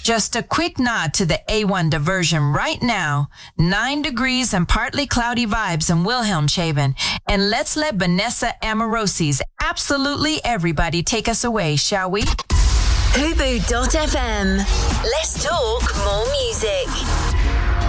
Just a quick nod to the A1 diversion right now. 9 degrees and partly cloudy vibes in Wilhelmshaven. And let's let Vanessa Amorosi's Absolutely Everybody take us away, shall we? Fubu.fm. Let's talk more music.